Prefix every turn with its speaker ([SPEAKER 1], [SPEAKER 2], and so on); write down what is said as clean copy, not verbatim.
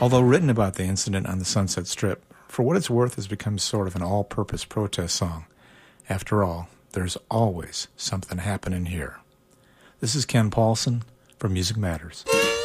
[SPEAKER 1] Although written about the incident on the Sunset Strip, For What It's Worth has become sort of an all-purpose protest song. After all, there's always something happening here. This is Ken Paulson for Music Matters.